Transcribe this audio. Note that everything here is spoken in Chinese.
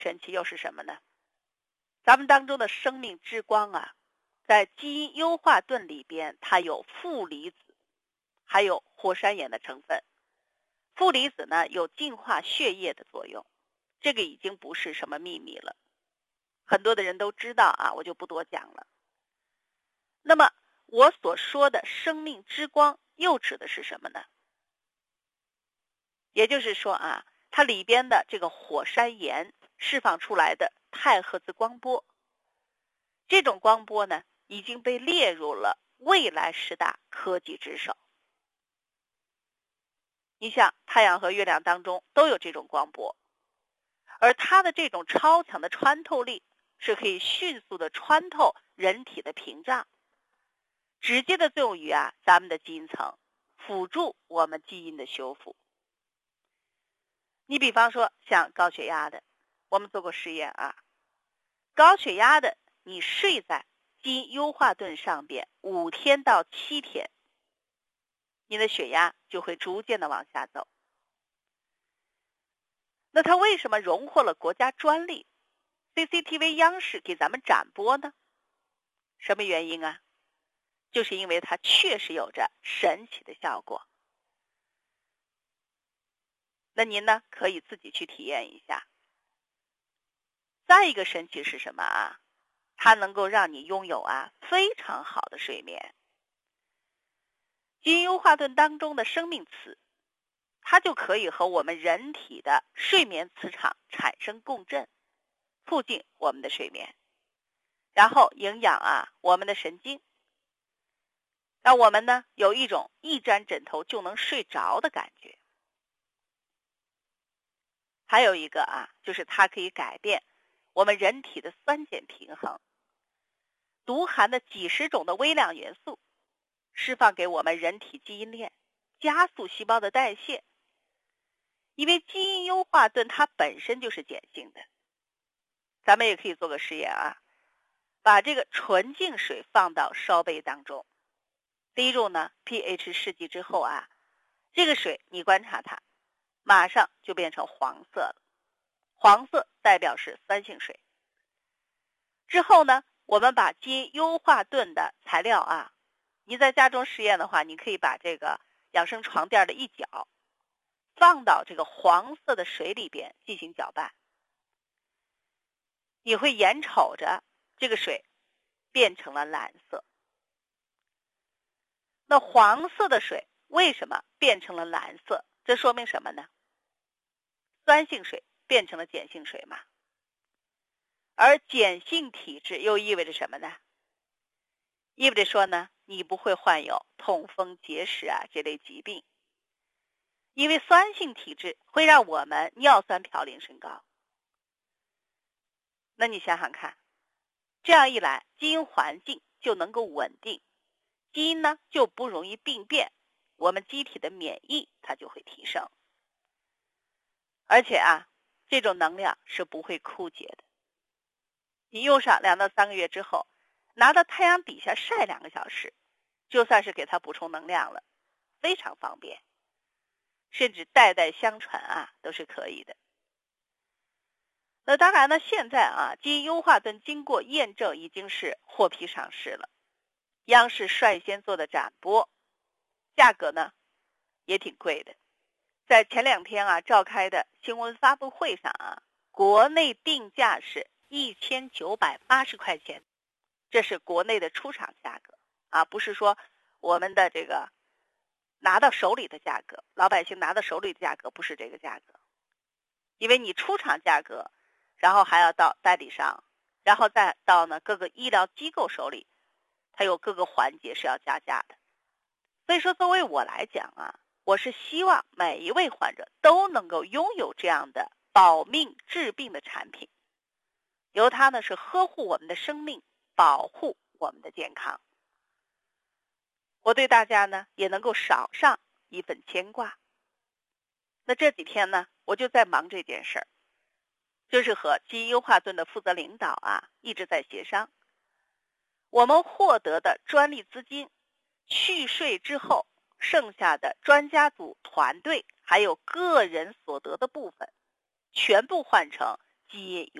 神奇又是什么呢？咱们当中的生命之光啊，在基因优化盾里边，它有负离子，还有火山岩的成分。负离子呢，有净化血液的作用，这个已经不是什么秘密了，很多的人都知道啊，我就不多讲了。那么我所说的生命之光又指的是什么呢？也就是说啊，它里边的这个火山岩释放出来的太赫兹光波，这种光波呢，已经被列入了未来10大科技之首。你想，太阳和月亮当中都有这种光波，而它的这种超强的穿透力是可以迅速的穿透人体的屏障，直接的作用于咱们的基因层，辅助我们基因的修复。你比方说像高血压的，我们做过实验啊，高血压的你睡在基因优化盾上边5天到7天，你的血压就会逐渐的往下走。那它为什么荣获了国家专利， CCTV 央视给咱们展播呢？什么原因啊？就是因为它确实有着神奇的效果。那您呢，可以自己去体验一下。再一个神奇是什么啊？它能够让你拥有非常好的睡眠。基因优化盾当中的生命磁，它就可以和我们人体的睡眠磁场产生共振，促进我们的睡眠，然后营养我们的神经，让我们呢有一种一沾枕头就能睡着的感觉。还有一个就是它可以改变我们人体的酸碱平衡，毒含的几十种的微量元素释放给我们人体基因链，加速细胞的代谢。因为基因优化盾它本身就是碱性的，咱们也可以做个实验把这个纯净水放到烧杯当中，滴入呢 pH 试剂之后这个水你观察它，马上就变成黄色了，黄色代表是酸性水。之后呢，我们把基因优化盾的材料你在家中实验的话，你可以把这个养生床垫的一角放到这个黄色的水里边进行搅拌，你会眼瞅着这个水变成了蓝色。那黄色的水为什么变成了蓝色？这说明什么呢？酸性水变成了碱性水嘛。而碱性体质又意味着什么呢？意味着说呢，你不会患有痛风结石这类疾病。因为酸性体质会让我们尿酸嘌呤升高。那你想想看，这样一来，基因环境就能够稳定，基因呢就不容易病变，我们机体的免疫它就会提升。而且这种能量是不会枯竭的。你用上2到3个月之后，拿到太阳底下晒2个小时，就算是给它补充能量了，非常方便。甚至代代相传都是可以的。那当然呢，现在基因优化盾经过验证已经是获批上市了，央视率先做的展播，价格呢也挺贵的。在前2天召开的新闻发布会上国内定价是1980块钱，这是国内的出厂价格不是说我们的这个拿到手里的价格，老百姓拿到手里的价格不是这个价格。因为你出厂价格，然后还要到代理商，然后再到呢各个医疗机构手里，它有各个环节是要加价的。所以说作为我来讲我是希望每一位患者都能够拥有这样的保命治病的产品，由它呢是呵护我们的生命，保护我们的健康。我对大家呢也能够少上一份牵挂。那这几天呢，我就在忙这件事儿，就是和基因优化盾的负责领导一直在协商。我们获得的专利资金去税之后，剩下的专家组团队还有个人所得的部分，全部换成基因